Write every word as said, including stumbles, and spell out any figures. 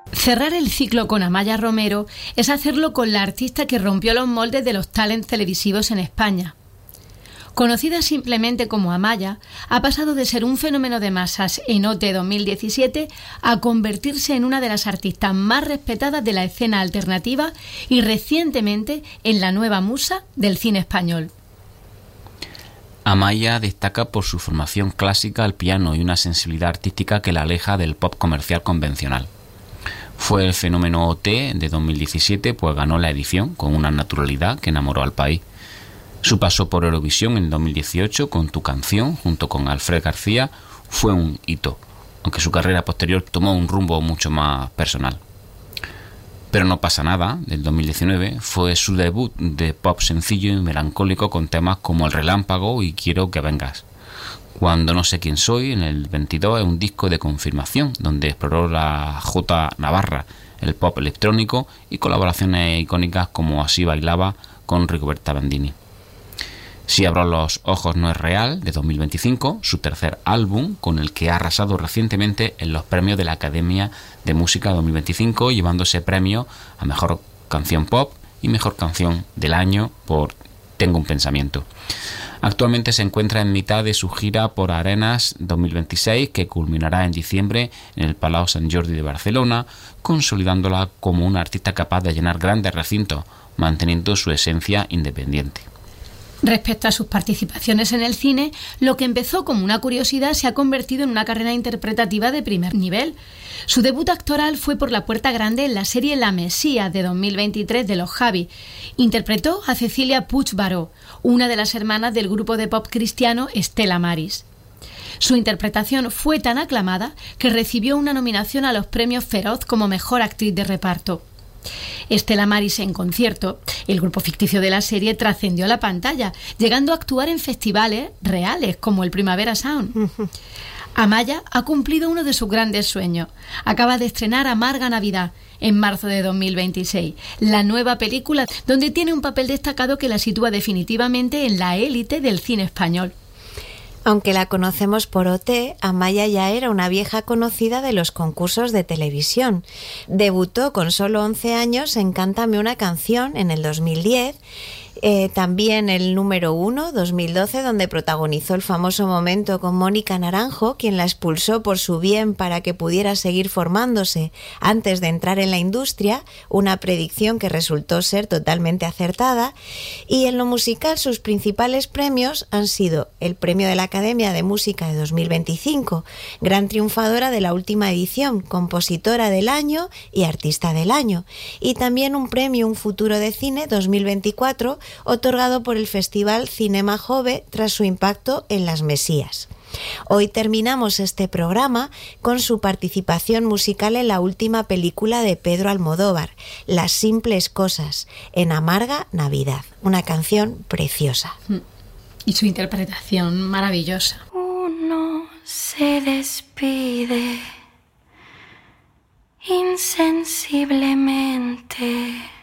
Cerrar el ciclo con Amaya Romero es hacerlo con la artista que rompió los moldes de los talents televisivos en España. Conocida simplemente como Amaya, ha pasado de ser un fenómeno de masas en O T dos mil diecisiete a convertirse en una de las artistas más respetadas de la escena alternativa y recientemente en la nueva musa del cine español. Amaya destaca por su formación clásica al piano y una sensibilidad artística que la aleja del pop comercial convencional. Fue el fenómeno O T de dos mil diecisiete, pues ganó la edición con una naturalidad que enamoró al país. Su paso por Eurovisión en dos mil dieciocho con Tu canción, junto con Alfred García, fue un hito, aunque su carrera posterior tomó un rumbo mucho más personal. Pero no pasa nada, del dos mil diecinueve, fue su debut de pop sencillo y melancólico con temas como El relámpago y Quiero que vengas. Cuando no sé quién soy, en el veintidós, es un disco de confirmación, donde exploró la jota navarra, el pop electrónico y colaboraciones icónicas como Así bailaba con Rigoberta Bandini. Si abro los ojos no es real, de dos mil veinticinco, su tercer álbum, con el que ha arrasado recientemente en los premios de la Academia de Música dos mil veinticinco, llevándose premio a Mejor Canción Pop y Mejor Canción del Año por Tengo un pensamiento. Actualmente se encuentra en mitad de su gira por Arenas dos mil veintiséis, que culminará en diciembre en el Palau Sant Jordi de Barcelona, consolidándola como una artista capaz de llenar grandes recintos, manteniendo su esencia independiente. Respecto a sus participaciones en el cine, lo que empezó como una curiosidad se ha convertido en una carrera interpretativa de primer nivel. Su debut actoral fue por la puerta grande en la serie La Mesía de dos mil veintitrés de Los Javi. Interpretó a Cecilia Puig Baró, una de las hermanas del grupo de pop cristiano Estela Maris. Su interpretación fue tan aclamada que recibió una nominación a los premios Feroz como mejor actriz de reparto. Estela Maris en concierto, el grupo ficticio de la serie, trascendió a la pantalla, llegando a actuar en festivales reales como el Primavera Sound. Amaya ha cumplido uno de sus grandes sueños. Acaba de estrenar Amarga Navidad en marzo de dos mil veintiséis, la nueva película donde tiene un papel destacado que la sitúa definitivamente en la élite del cine español. Aunque la conocemos por O T, Amaya ya era una vieja conocida de los concursos de televisión. Debutó con solo once años en Cántame una canción en el dos mil diez, eh, también el número uno, dos mil doce, donde protagonizó el famoso momento con Mónica Naranjo, quien la expulsó por su bien para que pudiera seguir formándose antes de entrar en la industria, una predicción que resultó ser totalmente acertada. Y en lo musical sus principales premios han sido el premio de la Academia de Música de dos mil veinticinco, gran triunfadora de la última edición, compositora del año y artista del año, y también un premio Un futuro de cine dos mil veinticuatro, otorgado por el Festival Cinema Jove tras su impacto en Las Mesías. Hoy terminamos este programa con su participación musical en la última película de Pedro Almodóvar, Las simples cosas, en Amarga Navidad, una canción preciosa. Y su interpretación maravillosa. Uno se despide insensiblemente.